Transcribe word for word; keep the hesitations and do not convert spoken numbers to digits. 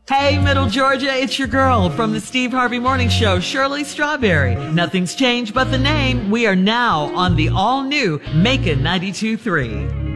Hey, Middle Georgia, it's your girl from the Steve Harvey Morning Show, Shirley Strawberry. Nothing's changed but the name. We are now on the all-new Macon ninety-two point three.